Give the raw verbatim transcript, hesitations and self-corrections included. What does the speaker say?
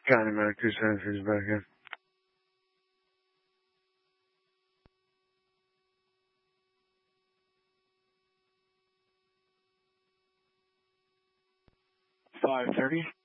Got him out of two seven six back in. five thirty.